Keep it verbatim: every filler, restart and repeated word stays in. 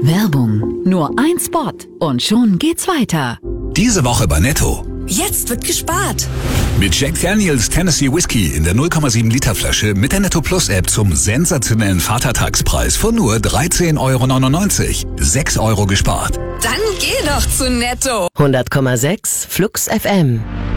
Werbung. Nur ein Spot und schon geht's weiter. Diese Woche bei Netto. Jetzt wird gespart. Mit Jack Daniels Tennessee Whiskey in der null Komma sieben Liter Flasche mit der Netto Plus App zum sensationellen Vatertagspreis von nur dreizehn Euro neunundneunzig. sechs Euro gespart. Dann geh doch zu Netto. hundert Komma sechs Flux F M.